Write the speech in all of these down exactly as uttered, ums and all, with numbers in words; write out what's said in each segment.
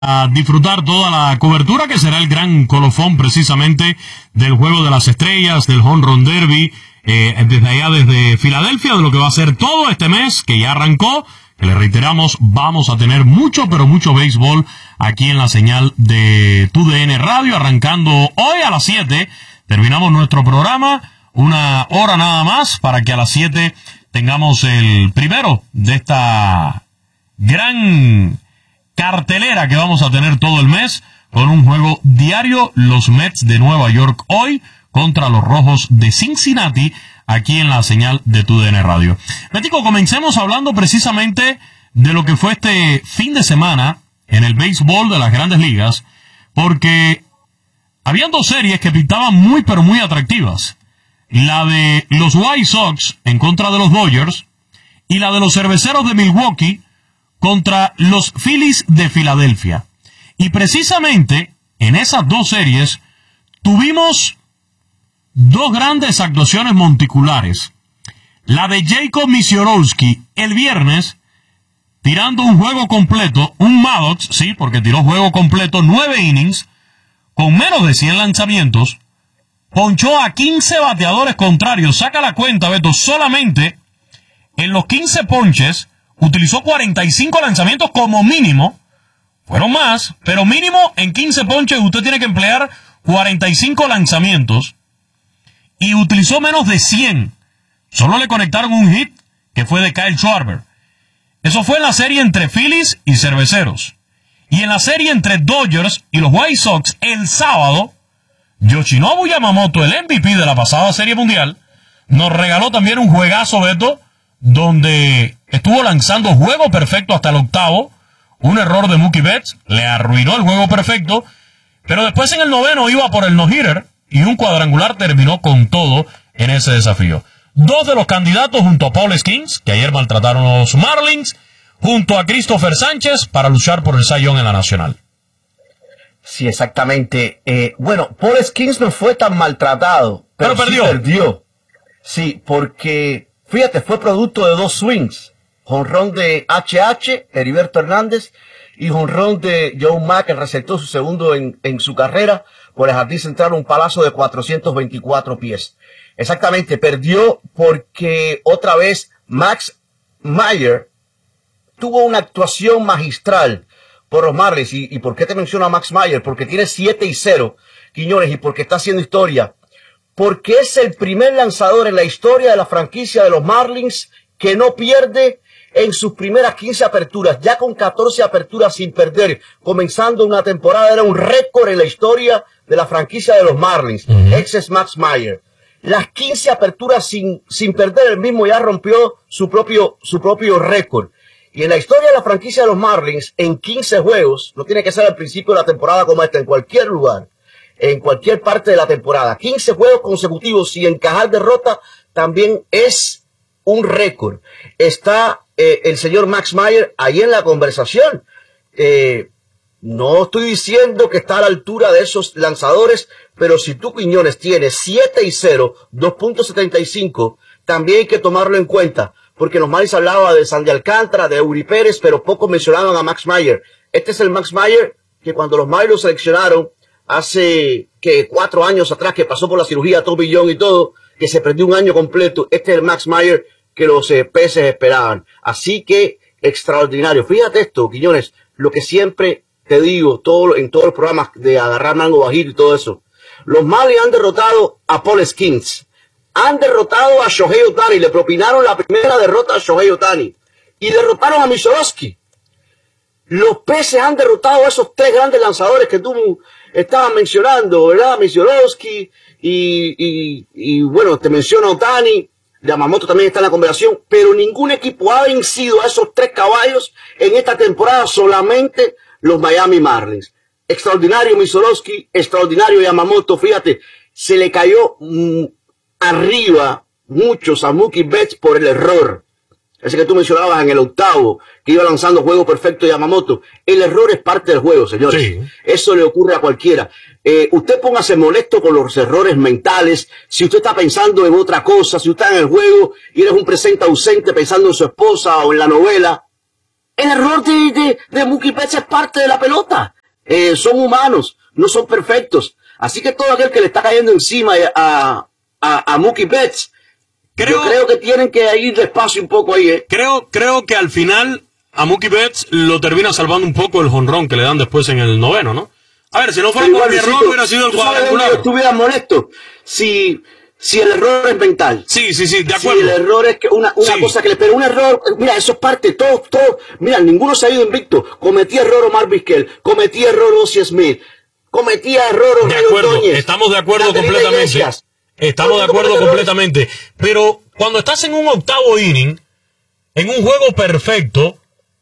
a disfrutar toda la cobertura que será el gran colofón precisamente del Juego de las Estrellas, del Home Run Derby, eh, desde allá, desde Filadelfia, de lo que va a ser todo este mes que ya arrancó, que le reiteramos, vamos a tener mucho, pero mucho béisbol aquí en la señal de T U D N Radio, arrancando hoy a las siete, terminamos nuestro programa, una hora nada más, para que a las siete tengamos el primero de esta gran cartelera que vamos a tener todo el mes, con un juego diario, los Mets de Nueva York hoy contra los Rojos de Cincinnati, aquí en la señal de T U D N Radio. Betico, comencemos hablando precisamente de lo que fue este fin de semana en el béisbol de las Grandes Ligas, porque habían dos series que pintaban muy pero muy atractivas. La de los White Sox en contra de los Dodgers y la de los Cerveceros de Milwaukee contra los Phillies de Filadelfia. Y precisamente en esas dos series tuvimos dos grandes actuaciones monticulares. La de Jacob Misiorowski el viernes, tirando un juego completo, un Maddox, sí, porque tiró juego completo, nueve innings, con menos de cien lanzamientos, ponchó a quince bateadores contrarios. Saca la cuenta, Beto, solamente en los quince ponches utilizó cuarenta y cinco lanzamientos como mínimo. Fueron más, pero mínimo en quince ponches usted tiene que emplear cuarenta y cinco lanzamientos. Y utilizó menos de cien. Solo le conectaron un hit, que fue de Kyle Schwarber. Eso fue en la serie entre Phillies y Cerveceros. Y en la serie entre Dodgers y los White Sox el sábado, Yoshinobu Yamamoto, el M V P de la pasada Serie Mundial, nos regaló también un juegazo, Beto, donde estuvo lanzando juego perfecto hasta el octavo. Un error de Mookie Betts le arruinó el juego perfecto, pero después en el noveno iba por el no-hitter y un cuadrangular terminó con todo en ese desafío. Dos de los candidatos junto a Paul Skeens, que ayer maltrataron a los Marlins, junto a Christopher Sánchez para luchar por el Cy Young en la Nacional. Sí, exactamente. Eh, bueno, Paul Skeens no fue tan maltratado, pero, pero perdió. Sí perdió. Sí, porque fíjate, fue producto de dos swings. Jonrón de H H, Heriberto Hernández, y jonrón de Joe Mack, que receptó su segundo en, en su carrera por el jardín central, un palazo de cuatrocientos veinticuatro pies. Exactamente, perdió porque otra vez Max Meyer tuvo una actuación magistral por los Marlins. ¿Y, y por qué te menciono a Max Meyer? Porque tiene siete y cero, Quiñones, y porque está haciendo historia. Porque es el primer lanzador en la historia de la franquicia de los Marlins que no pierde en sus primeras quince aperturas, ya con catorce aperturas sin perder, comenzando una temporada. Era un récord en la historia de la franquicia de los Marlins. Uh-huh. Ex es Max Meyer. Las quince aperturas sin, sin perder, el mismo ya rompió su propio, su propio récord. Y en la historia de la franquicia de los Marlins, en quince juegos, no tiene que ser al principio de la temporada como esta, en cualquier lugar, en cualquier parte de la temporada, quince juegos consecutivos sin encajar derrota, también es un récord. Está eh, el señor Max Meyer ahí en la conversación. Eh, no estoy diciendo que está a la altura de esos lanzadores, pero si tú, Quiñones, tienes siete y cero, dos punto setenta y cinco, también hay que tomarlo en cuenta, porque los Marlins hablaba de Sandy Alcántara, de Eury Pérez, pero pocos mencionaban a Max Meyer. Este es el Max Meyer que cuando los Marlins lo seleccionaron hace que cuatro años atrás, que pasó por la cirugía Tommy John y todo, que se perdió un año completo, este es el Max Meyer que los eh, peces esperaban. Así que extraordinario. Fíjate esto, Quiñones, lo que siempre te digo todo, en todos los programas de agarrar mango bajito y todo eso. Los Marlins han derrotado a Paul Skeens, han derrotado a Shohei Ohtani, le propinaron la primera derrota a Shohei Ohtani y derrotaron a Misiorowski. Los peces han derrotado a esos tres grandes lanzadores que tú estabas mencionando, ¿verdad? Misiorowski y, y, y bueno, te menciono Ohtani, Yamamoto también está en la conversación, pero ningún equipo ha vencido a esos tres caballos en esta temporada, solamente los Miami Marlins. Extraordinario Misiorowski, extraordinario Yamamoto, fíjate, se le cayó mmm, arriba muchos a Mookie Betts por el error. Ese que tú mencionabas en el octavo, que iba lanzando juego perfecto Yamamoto. El error es parte del juego, señores. Sí. Eso le ocurre a cualquiera. Eh, usted póngase molesto con los errores mentales. Si usted está pensando en otra cosa, si usted está en el juego y eres un presente ausente pensando en su esposa o en la novela, el error de, de, de Mookie Betts es parte de la pelota. Eh, son humanos, no son perfectos. Así que todo aquel que le está cayendo encima a, a, a Mookie Betts, creo, yo creo que tienen que ir despacio un poco ahí. ¿eh? Creo, creo que al final a Mookie Betts lo termina salvando un poco el jonrón que le dan después en el noveno, ¿no? A ver, si no fuera por mi error, hubiera sido el cuadrangular. Yo estuviera molesto si, si el error es mental. Sí, sí, sí, de acuerdo. Si el error es que una, una sí. cosa que le... Pero un error, mira, eso es parte, todo, todo. Mira, ninguno se ha ido invicto. Cometía error Omar Vizquel, cometía error Ozzie Smith, cometía error De acuerdo, Ordóñez, estamos de acuerdo completamente. Iglesias. Estamos de acuerdo completamente. Pero cuando estás en un octavo inning, en un juego perfecto,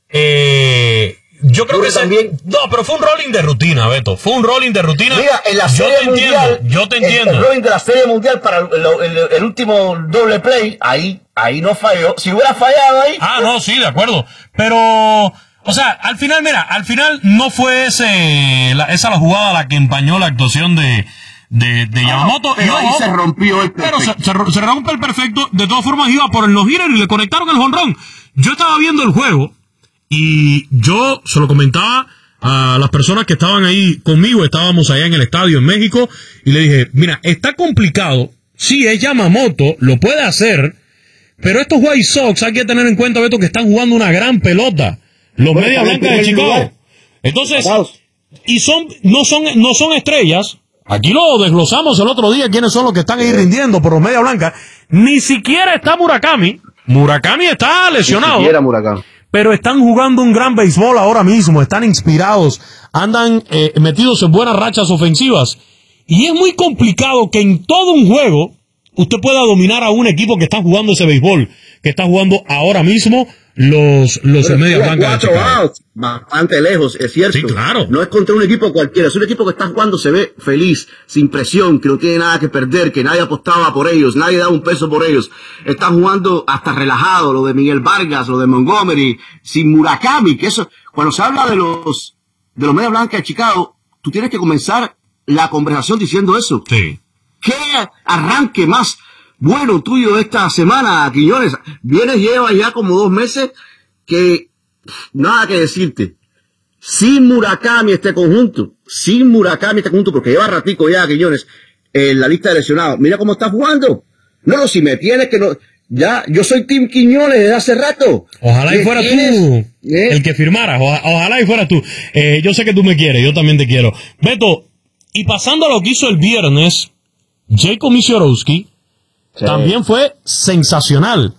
eh... yo creo que también. Se... No, pero fue un rolling de rutina, Beto. Fue un rolling de rutina. Mira, en la yo serie te mundial. Entiendo, yo te entiendo. El, el rolling de la serie mundial para el, el, el último doble play, ahí, ahí no falló. Si hubiera fallado ahí. Ah, no, sí, de acuerdo. Pero, o sea, al final, mira, al final no fue ese, la, esa la jugada la que empañó la actuación de, de, de Yamamoto. Ah, pero y ahí ojo, se rompió el perfecto. Pero se, se, se rompe el perfecto. De todas formas, iba por el no-hitter y le conectaron el jonrón. Yo estaba viendo el juego. Y yo se lo comentaba a las personas que estaban ahí conmigo, estábamos allá en el estadio en México, y le dije, mira, está complicado, sí, es Yamamoto, lo puede hacer, pero estos White Sox hay que tener en cuenta, Beto, que están jugando una gran pelota, los bueno, Medias Blancas de Chicago. Lugar. Entonces, y son, no son, no son estrellas, aquí lo desglosamos el otro día, quiénes son los que están ahí rindiendo por los Medias Blancas, ni siquiera está Murakami, Murakami está lesionado. Ni siquiera Murakami. Pero están jugando un gran béisbol ahora mismo, están inspirados, andan eh, metidos en buenas rachas ofensivas. Y es muy complicado que en todo un juego usted pueda dominar a un equipo que está jugando ese béisbol, que está jugando ahora mismo los, los Medias Blancas de Chicago. Outs, bastante lejos, es cierto. Sí, claro. No es contra un equipo cualquiera, es un equipo que está jugando, se ve feliz, sin presión, que no tiene nada que perder, que nadie apostaba por ellos, nadie da un peso por ellos. Están jugando hasta relajado, lo de Miguel Vargas, lo de Montgomery, sin Murakami, que eso, cuando se habla de los, de los Medias Blancas de Chicago, tú tienes que comenzar la conversación diciendo eso. Sí. ¿Qué arranque más bueno tuyo esta semana, Quiñones? Vienes, llevas ya como dos meses que nada que decirte. Sin Murakami este conjunto, sin Murakami este conjunto, porque lleva ratico ya, Quiñones, en la lista de lesionados. Mira cómo está jugando. No, no, si me tienes que no... Ya, yo soy Tim Quiñones desde hace rato. Ojalá y fuera tú ¿Eh? el que firmara. Oja, ojalá y fuera tú. Eh, yo sé que tú me quieres, yo también te quiero. Beto, y pasando a lo que hizo el viernes, Jacob Misiorowski, sí, también fue sensacional.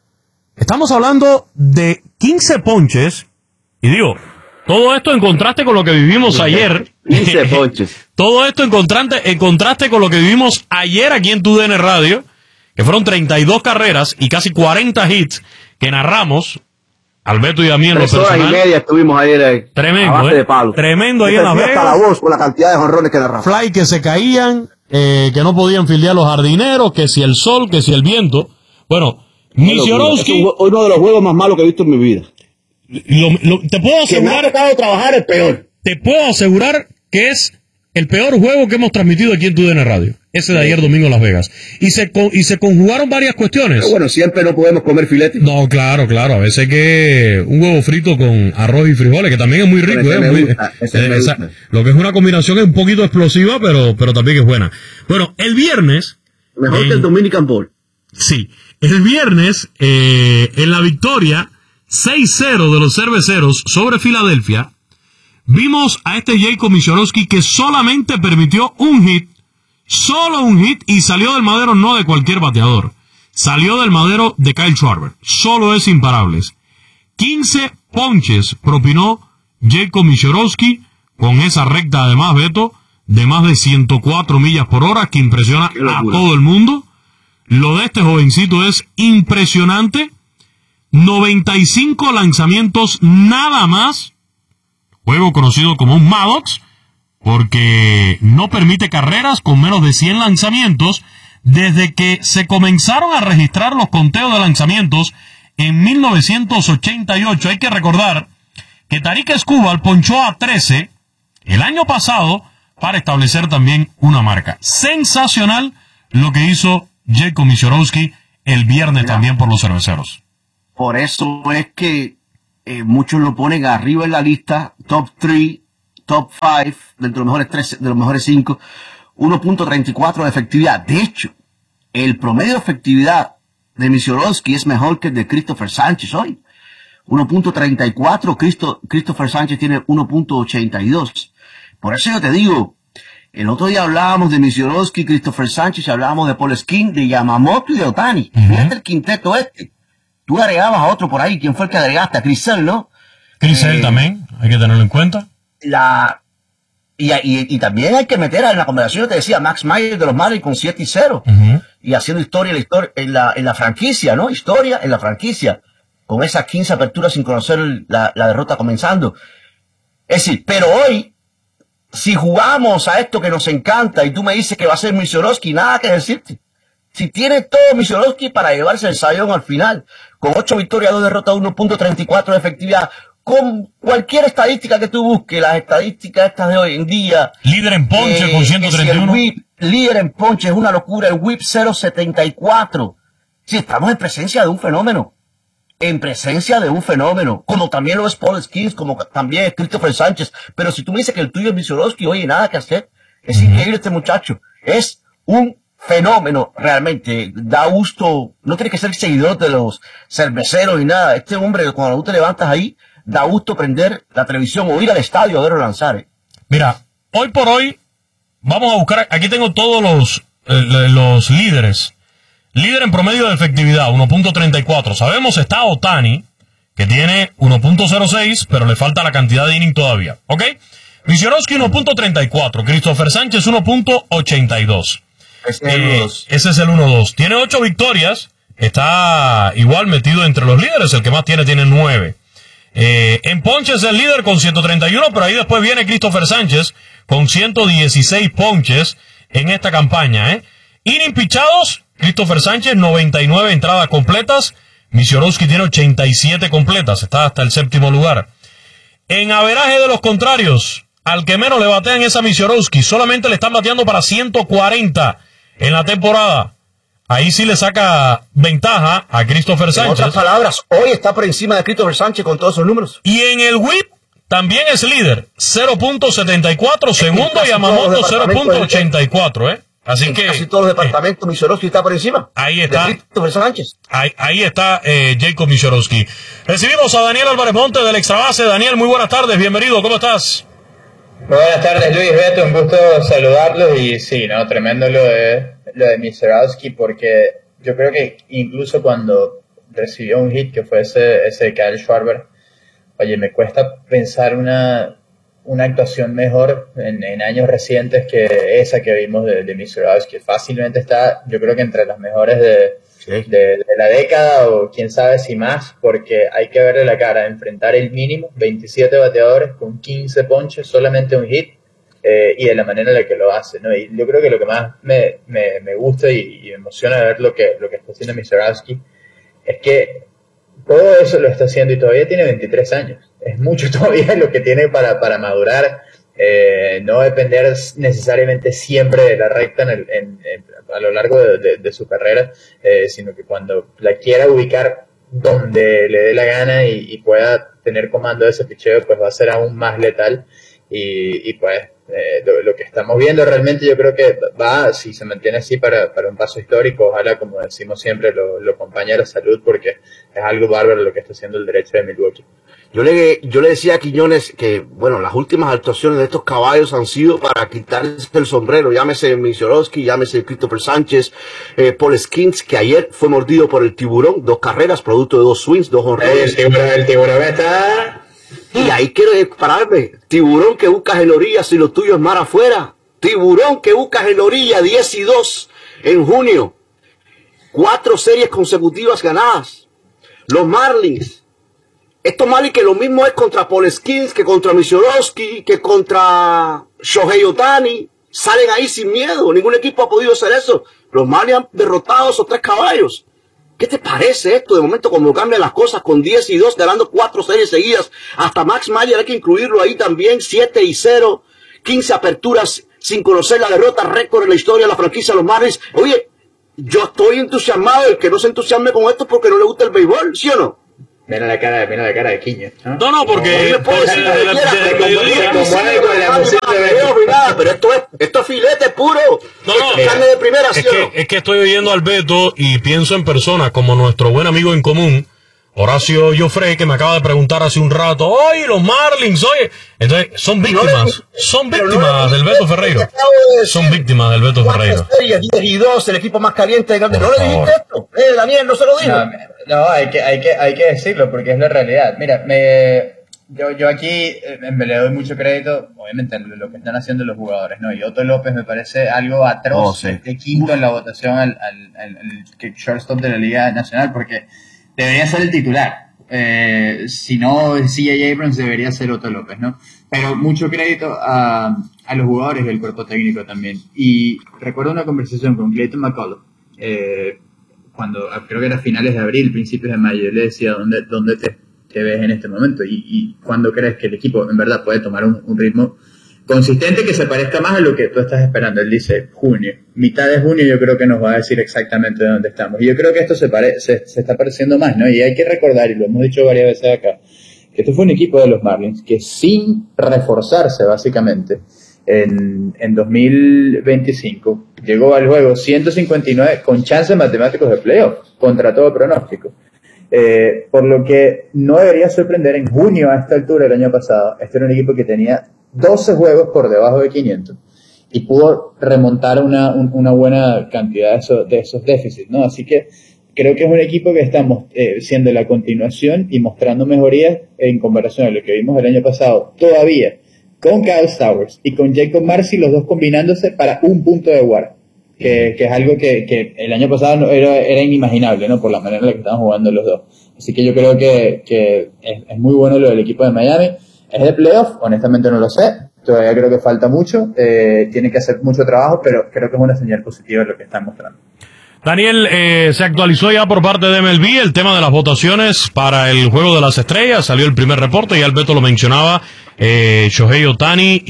Estamos hablando de quince ponches, y digo, todo esto en contraste con lo que vivimos ayer. quince ponches. Todo esto en contraste, en contraste con lo que vivimos ayer aquí en T U D N Radio, que fueron treinta y dos carreras y casi cuarenta hits que narramos, Alberto y a mí en lo personal. Tres horas y media estuvimos ayer ahí. Tremendo, ¿eh? Tremendo ahí en Las Vegas. La voz con la cantidad de jonrones que narramos. Fly que se caían, eh, que no podían fildear los jardineros, que si el sol, que si el viento. Bueno, Misiorowski... Es uno de los juegos más malos que he visto en mi vida. Lo, lo, te puedo asegurar... Que me ha tocado trabajar el peor. Te puedo asegurar que es el peor juego que hemos transmitido aquí en T U D N Radio. Ese de ayer domingo en Las Vegas. Y se, y se conjugaron varias cuestiones. Pero bueno, siempre no podemos comer filete. No, claro, claro. A veces que un huevo frito con arroz y frijoles, que también es muy rico. Ese ¿eh? me Muy, gusta, ese eh, me esa, gusta. Lo que es una combinación es un poquito explosiva, pero, pero también es buena. Bueno, el viernes... Mejor en, que el Dominican Bowl. Sí. El viernes, eh, en la victoria seis cero de los cerveceros sobre Filadelfia, vimos a este Jacob Misiorowski que solamente permitió un hit, solo un hit, y salió del madero no de cualquier bateador, salió del madero de Kyle Schwarber, solo es imparables. quince ponches propinó Jacob Misiorowski con esa recta, además, Beto, de más de ciento cuatro millas por hora, que impresiona a todo el mundo. Lo de este jovencito es impresionante. noventa y cinco lanzamientos nada más, juego conocido como un Maddox, porque no permite carreras con menos de cien lanzamientos desde que se comenzaron a registrar los conteos de lanzamientos en mil novecientos ochenta y ocho. Hay que recordar que Tarik Skubal ponchó a trece el año pasado para establecer también una marca. Sensacional lo que hizo Jacob Misiorowski el viernes. Mira, también por los cerveceros. Por eso es que eh, muchos lo ponen arriba en la lista, top tres, top cinco, de los mejores tres, de los mejores cinco, uno punto treinta y cuatro de efectividad. De hecho, el promedio de efectividad de Misiorowski es mejor que el de Christopher Sánchez hoy. uno punto treinta y cuatro, Cristo, Christopher Sánchez tiene uno punto ochenta y dos. Por eso yo te digo, el otro día hablábamos de Misiorowski, Christopher Sánchez, hablábamos de Paul Skeens, de Yamamoto y de Ohtani. Uh-huh. Fíjate el quinteto este. Tú agregabas a otro por ahí. ¿Quién fue el que agregaste? A Chris Sale, ¿no? Chris Sale eh, también, hay que tenerlo en cuenta. La y, y, y también hay que meter en la conversación, yo te decía, Max Meyer de los Marlins con siete y cero. Uh-huh. Y haciendo historia, la historia en, la, en la franquicia, ¿no? Historia en la franquicia. Con esas quince aperturas sin conocer la, la derrota comenzando. Es decir, pero hoy, si jugamos a esto que nos encanta y tú me dices que va a ser Misiorowski, nada que decirte. Si tiene todo Misiorowski para llevarse el sayón al final, con ocho victorias, dos derrotas, uno punto treinta y cuatro de efectividad, con cualquier estadística que tú busques, las estadísticas estas de hoy en día. Líder en ponche eh, con ciento treinta y uno. El whip, líder en ponche, es una locura. El whip cero punto setenta y cuatro. Sí, estamos en presencia de un fenómeno. En presencia de un fenómeno. Como también lo es Paul Skeens, como también es Christopher Sánchez. Pero si tú me dices que el tuyo es Misiorowski, oye, nada que hacer. Es uh-huh. increíble este muchacho. Es un fenómeno, realmente. Da gusto. No tiene que ser seguidor de los cerveceros ni nada. Este hombre, cuando tú te levantas ahí, da gusto prender la televisión o ir al estadio a verlo lanzar. ¿eh? Mira, hoy por hoy, vamos a buscar, aquí tengo todos los, eh, los líderes. Líder en promedio de efectividad, uno punto treinta y cuatro. Sabemos está Ohtani, que tiene uno punto cero seis, pero le falta la cantidad de inning todavía. ¿Ok? Misiorowski uno punto treinta y cuatro. Christopher Sánchez uno punto ochenta y dos. Ese es el uno dos. Eh, ese es el uno dos. Tiene ocho victorias. Está igual metido entre los líderes. El que más tiene, tiene nueve. Eh, en ponches es el líder con ciento treinta y uno, pero ahí después viene Christopher Sánchez con ciento dieciséis ponches en esta campaña. ¿eh? Inning pichados, Christopher Sánchez, noventa y nueve entradas completas. Misiorowski tiene ochenta y siete completas. Está hasta el séptimo lugar. En averaje de los contrarios, al que menos le batean es a Misiorowski. Solamente le están bateando para ciento cuarenta en la temporada. Ahí sí le saca ventaja a Christopher Sánchez. En otras palabras, hoy está por encima de Christopher Sánchez con todos esos números. Y en el whip también es líder. cero punto setenta y cuatro. Segundo Yamamoto cero punto ochenta y cuatro. ¿eh? Así en que casi todos los departamentos, eh, Misiorowski está por encima. Ahí está. De Christopher Sánchez. Ahí, ahí está eh, Jacob Misiorowski. Recibimos a Daniel Álvarez Monte del Extra Base. Daniel, muy buenas tardes. Bienvenido. ¿Cómo estás? Muy buenas tardes, Luis, Beto. Un gusto saludarlos. Y sí, no, tremendo lo de, lo de Misiorowski, porque yo creo que incluso cuando recibió un hit que fue ese, ese de Kyle Schwarber, oye, me cuesta pensar una, una actuación mejor en, en años recientes que esa que vimos de, de Misiorowski. Fácilmente está, yo creo que entre las mejores de, sí. de, de la década, o quién sabe si más, porque hay que verle la cara, enfrentar el mínimo, veintisiete bateadores con quince ponches, solamente un hit. Eh, y de la manera en la que lo hace, ¿no? Y yo creo que lo que más me, me, me gusta y, y me emociona de ver lo que, lo que está haciendo Misiorowski es que todo eso lo está haciendo y todavía tiene veintitrés años. Es mucho todavía lo que tiene para, para madurar, eh, no depender necesariamente siempre de la recta en el, en, en, a lo largo de, de, de su carrera, eh, sino que cuando la quiera ubicar donde le dé la gana y, y pueda tener comando de ese picheo, pues va a ser aún más letal. Y, y pues eh, lo, lo que estamos viendo realmente yo creo que va, si se mantiene así, para, para un paso histórico. Ojalá, como decimos siempre, lo, lo acompañe a la salud, porque es algo bárbaro lo que está haciendo el derecho de Milwaukee. Yo le, yo le decía a Quiñones que, bueno, las últimas actuaciones de estos caballos han sido para quitarse el sombrero. Llámese Misiorowski, llámese Christopher Sánchez, eh, Paul Skeens, que ayer fue mordido por el tiburón, dos carreras, producto de dos swings, dos honrones. El tiburón, el tiburón está... Y ahí quiero pararme. Tiburón que buscas en la orilla si lo tuyo es mar afuera. Tiburón que buscas en la orilla, diez y dos en junio. Cuatro series consecutivas ganadas. Los Marlins. Estos Marlins que lo mismo es contra Paul Skeens, que contra Misiorowski, que contra Shohei Ohtani. Salen ahí sin miedo. Ningún equipo ha podido hacer eso. Los Marlins han derrotado a esos tres caballos. ¿Qué te parece esto? De momento, como cambian las cosas, con diez y dos, ganando cuatro series seguidas. Hasta Max Meyer hay que incluirlo ahí también, siete y cero, quince aperturas sin conocer la derrota, récord en la historia de la franquicia de los Marlins. Oye, yo estoy entusiasmado. El que no se entusiasme con esto porque no le gusta el béisbol, ¿sí o no? Mira la cara, mira la cara de Quiño, ¿no? No, no, porque... Pero esto es, esto es filete puro. No, no, carne de primera, es que, es que estoy oyendo al Beto y pienso en persona, como nuestro buen amigo en común, Horacio Joffre, que me acaba de preguntar hace un rato, oye, los Marlins, oye. Entonces, son víctimas, son víctimas del Beto Ferreiro. Son víctimas del Beto Ferreiro. diez y dos, el equipo más caliente de Grandes. ¿No le dijiste esto? Eh, Daniel, no se lo dijo. No, no, hay que, hay que, hay que decirlo porque es la realidad. Mira, me, yo, yo aquí eh, me le doy mucho crédito, obviamente, a lo que están haciendo los jugadores, ¿no? Y Otto López me parece algo atroz, oh, sí. de quinto en la votación al, al, al, al shortstop de la Liga Nacional, porque debería ser el titular. Eh, si no, C J Abrams debería ser Otto López, ¿no? Pero mucho crédito a, a los jugadores del cuerpo técnico también. Y recuerdo una conversación con Clayton McCullough, eh, cuando creo que era finales de abril, principios de mayo. Yo le decía, ¿dónde, dónde te, te ves en este momento? Y, y ¿cuándo crees que el equipo en verdad puede tomar un, un ritmo consistente que se parezca más a lo que tú estás esperando? Él dice junio, mitad de junio yo creo que nos va a decir exactamente dónde estamos. Y yo creo que esto se, pare, se, se está pareciendo más, ¿no? Y hay que recordar, y lo hemos dicho varias veces acá, que este fue un equipo de los Marlins que sin reforzarse básicamente en, en dos mil veinticinco llegó al juego ciento cincuenta y nueve con chances matemáticos de playoff contra todo pronóstico. Eh, por lo que no debería sorprender en junio a esta altura del año pasado. Este era un equipo que tenía doce juegos por debajo de quinientos y pudo remontar una, un, una buena cantidad de esos, de esos déficits, ¿no? Así que creo que es un equipo que estamos eh, siendo la continuación y mostrando mejorías en comparación a lo que vimos el año pasado, todavía con Kyle Stowers y con Jacob Marcy, los dos combinándose para un punto de W A R, que, que es algo que, que el año pasado no, era, era inimaginable, ¿no? Por la manera en la que estaban jugando los dos. Así que yo creo que, que es, es muy bueno lo del equipo de Miami. ¿Es de playoff? Honestamente no lo sé. Todavía creo que falta mucho. Eh, tiene que hacer mucho trabajo, pero creo que es una señal positiva lo que están mostrando. Daniel, eh, se actualizó ya por parte de M L B el tema de las votaciones para el Juego de las Estrellas. Salió el primer reporte, ya Alberto lo mencionaba. Eh, Shohei Ohtani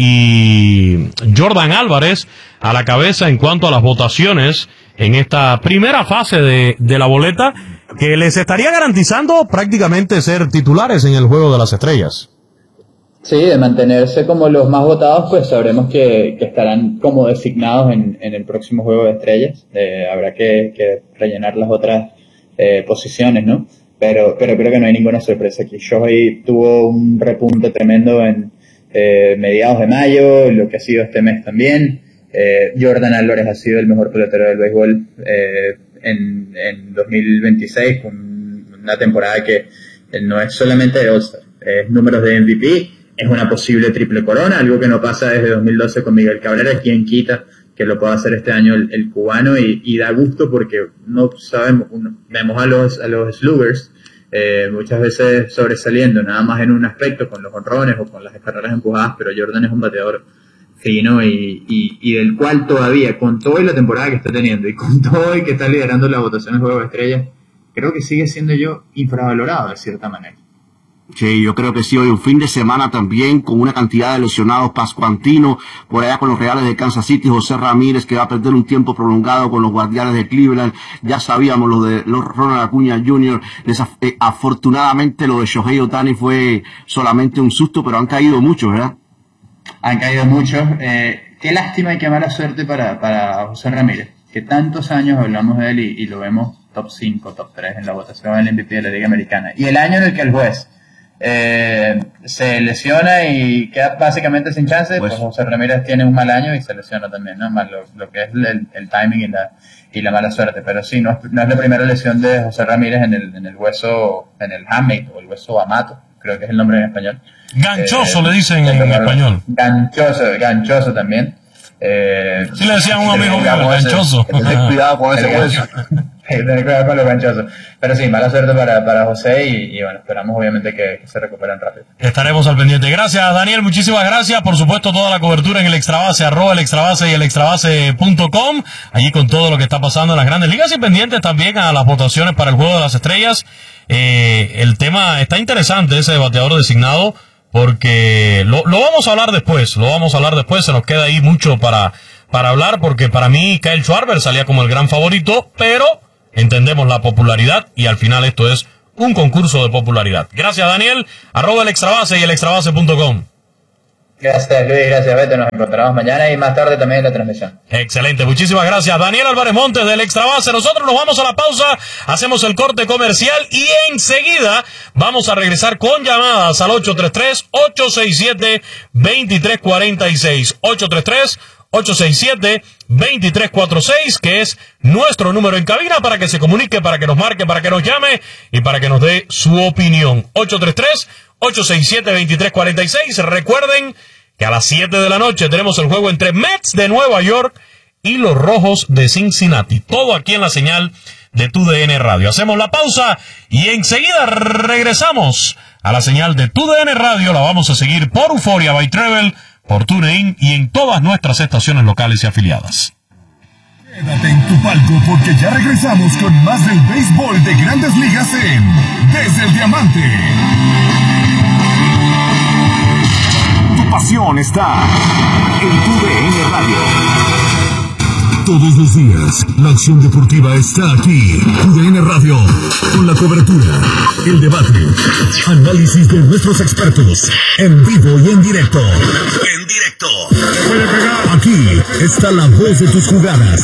y Jordan Álvarez a la cabeza en cuanto a las votaciones en esta primera fase de, de la boleta, que les estaría garantizando prácticamente ser titulares en el Juego de las Estrellas. Sí, de mantenerse como los más votados, pues sabremos que, que estarán como designados en, en el próximo Juego de Estrellas. Eh, habrá que, que rellenar las otras eh, posiciones, ¿no? Pero, pero creo que no hay ninguna sorpresa aquí. Shohei tuvo un repunte tremendo en eh, mediados de mayo, lo que ha sido este mes también. Eh, Jordan Álvarez ha sido el mejor pelotero del béisbol eh, en, en dos mil veintiséis, con una temporada que eh, no es solamente de All-Star, es números de M V P. Es una posible triple corona, algo que no pasa desde dos mil doce con Miguel Cabrera. Quien quita que lo pueda hacer este año el, el cubano, y, y da gusto porque no sabemos, uno, vemos a los a los sluggers eh, muchas veces sobresaliendo nada más en un aspecto con los honrones o con las carreras empujadas, pero Jordan es un bateador fino y, y, y del cual todavía, con toda la temporada que está teniendo y con todo y que está liderando la votación del Juego de Estrellas, creo que sigue siendo yo infravalorado de cierta manera. Sí, yo creo que sí. Hoy un fin de semana también con una cantidad de lesionados. Pascuantino por allá con los Reales de Kansas City, José Ramírez que va a perder un tiempo prolongado con los Guardianes de Cleveland. Ya sabíamos lo de los Ronald Acuña junior Desaf eh, afortunadamente lo de Shohei Ohtani fue solamente un susto, pero han caído muchos, ¿verdad? Han caído muchos. Eh, qué lástima y qué mala suerte para, para José Ramírez, que tantos años hablamos de él y, y lo vemos top cinco, top tres en la votación del M V P de la Liga Americana. Y el año en el que el juez Eh, se lesiona y queda básicamente sin chance, pues, pues José Ramírez tiene un mal año y se lesiona también, ¿no? Más lo, lo que es el, el timing y la, y la mala suerte. Pero sí, no es, no es la primera lesión de José Ramírez en el, en el hueso, en el hamate o el hueso amato, creo que es el nombre en español. Ganchoso eh, le dicen en, en español. Ganchoso, ganchoso también. Eh, sí le decían a un amigo mío, ganchoso. Ten cuidado con ese hueso. Tener cuidado con los ganchosos. Pero sí, mala suerte para, para José y, y bueno, esperamos obviamente que, que se recuperen rápido. Estaremos al pendiente. Gracias, Daniel, muchísimas gracias. Por supuesto, toda la cobertura en el Extrabase, arroba el Extrabase y el Extrabase punto com, allí con todo lo que está pasando en las grandes ligas y pendientes también a las votaciones para el Juego de las Estrellas. Eh, el tema está interesante, ese bateador designado, porque lo, lo vamos a hablar después, lo vamos a hablar después, se nos queda ahí mucho para, para hablar, porque para mí Kyle Schwarber salía como el gran favorito, pero entendemos la popularidad y al final esto es un concurso de popularidad. Gracias, Daniel. Arroba el extrabase y el extrabase punto com. Gracias, Luis. Gracias, Beto. Nos encontramos mañana y más tarde también en la transmisión. Excelente. Muchísimas gracias, Daniel Álvarez Montes del Extrabase. Nosotros nos vamos a la pausa, hacemos el corte comercial y enseguida vamos a regresar con llamadas al ocho tres tres, ocho seis siete, dos tres cuatro seis. ocho tres tres, ocho seis siete, dos tres cuatro seis, que es nuestro número en cabina para que se comunique, para que nos marque, para que nos llame y para que nos dé su opinión. ocho tres tres, ocho seis siete, dos tres cuatro seis. Recuerden que a las siete de la noche tenemos el juego entre Mets de Nueva York y los Rojos de Cincinnati. Todo aquí en la señal de Tu D N Radio. Hacemos la pausa y enseguida regresamos a la señal de Tu D N Radio. La vamos a seguir por Euphoria by Travel, por TuneIn y en todas nuestras estaciones locales y afiliadas. Quédate en tu palco porque ya regresamos con más del béisbol de Grandes Ligas en Desde el Diamante. Tu pasión está en Tu D N Radio. Todos los días, la acción deportiva está aquí. Tu D N Radio, con la cobertura, el debate, análisis de nuestros expertos, en vivo y en directo. En directo. Aquí está la voz de tus jugadas.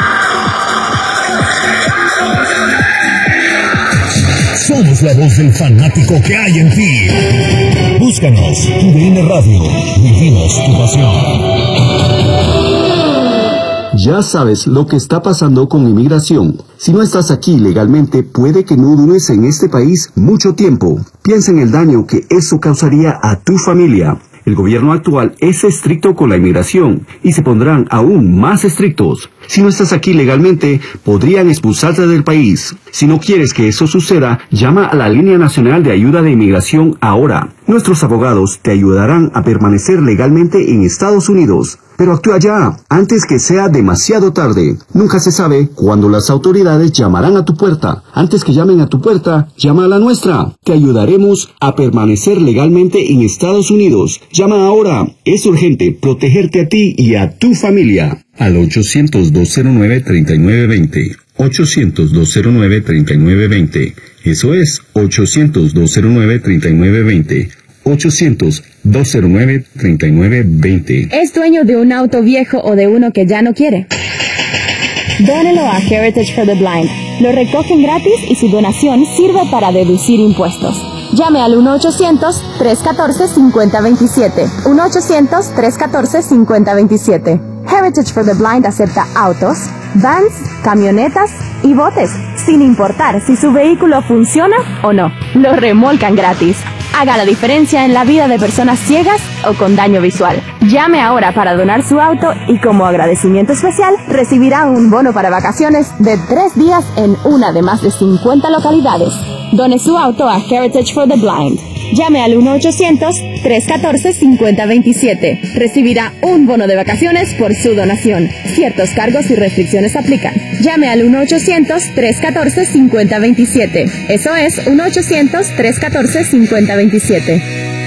Somos la voz del fanático que hay en ti. Búscanos, Tu D N Radio, vivimos tu pasión. Ya sabes lo que está pasando con inmigración. Si no estás aquí legalmente, puede que no dures en este país mucho tiempo. Piensa en el daño que eso causaría a tu familia. El gobierno actual es estricto con la inmigración y se pondrán aún más estrictos. Si no estás aquí legalmente, podrían expulsarte del país. Si no quieres que eso suceda, llama a la Línea Nacional de Ayuda de Inmigración ahora. Nuestros abogados te ayudarán a permanecer legalmente en Estados Unidos. Pero actúa ya, antes que sea demasiado tarde. Nunca se sabe cuándo las autoridades llamarán a tu puerta. Antes que llamen a tu puerta, llama a la nuestra. Te ayudaremos a permanecer legalmente en Estados Unidos. Llama ahora. Es urgente protegerte a ti y a tu familia. Al ochocientos, dos cero nueve, treinta y nueve veinte. ochocientos, dos cero nueve, treinta y nueve veinte. Eso es ochocientos, dos cero nueve, treinta y nueve veinte. ochocientos, dos cero nueve, treinta y nueve veinte. ¿Es dueño de un auto viejo o de uno que ya no quiere? Dónelo a Heritage for the Blind. Lo recogen gratis y su donación sirve para deducir impuestos. Llame al uno ochocientos, tres uno cuatro, cinco cero dos siete. uno ochocientos, tres uno cuatro, cinco cero dos siete. Heritage for the Blind acepta autos, vans, camionetas y botes, sin importar si su vehículo funciona o no. Lo remolcan gratis. Haga la diferencia en la vida de personas ciegas o con daño visual. Llame ahora para donar su auto y como agradecimiento especial recibirá un bono para vacaciones de tres días en una de más de cincuenta localidades. Done su auto a Heritage for the Blind. Llame al uno ochocientos, tres uno cuatro, cinco cero dos siete. Recibirá un bono de vacaciones por su donación. Ciertos cargos y restricciones aplican. Llame al uno ochocientos, tres uno cuatro, cinco cero dos siete. Eso es uno ochocientos, tres uno cuatro, cinco cero dos siete.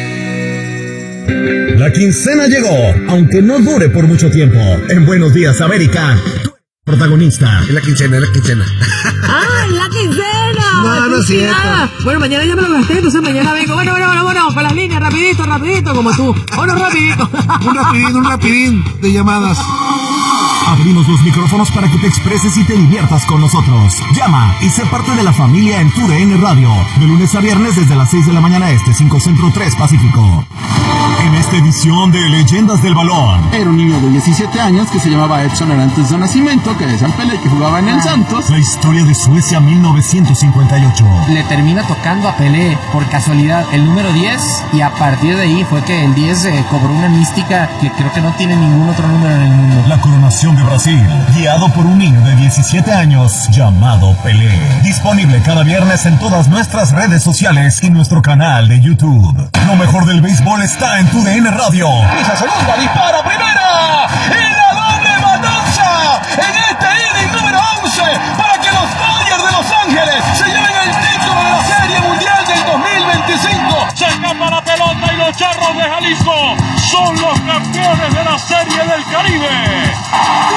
La quincena llegó, aunque no dure por mucho tiempo. En Buenos Días, América, tú eres protagonista. Es la quincena, es la quincena. ¡Ah, la quincena! No, no es cierto. Bueno, mañana ya me lo gasté, entonces mañana vengo. Bueno, bueno, bueno, bueno, con las líneas, rapidito, rapidito, como tú. Bueno, rapidito. Un rapidín, un rapidín de llamadas. Abrimos los micrófonos para que te expreses y te diviertas con nosotros. Llama y sé parte de la familia en Tu D N Radio. De lunes a viernes desde las seis de la mañana este, cinco Centro, tres Pacífico. En esta edición de Leyendas del Balón. Era un niño de diecisiete años que se llamaba Edson Arantes de nacimiento, que decían Pelé, que jugaba en el Santos. La historia de Suecia mil novecientos cincuenta y ocho. Le termina tocando a Pelé por casualidad el número diez y a partir de ahí fue que el diez eh, cobró una mística que creo que no tiene ningún otro número en el mundo. La coronación de Brasil, guiado por un niño de diecisiete años llamado Pelé. Disponible cada viernes en todas nuestras redes sociales y nuestro canal de YouTube. Lo mejor del béisbol está en Tu D N Radio. Esa segunda dispara primera y la doble Matanza en este inning número once para que los Dodgers de Los Ángeles se lleven el título de la Serie Mundial del dos mil veinticinco. Se escapa la pelota y los Charros de Jalisco son los campeones de la Serie del Caribe.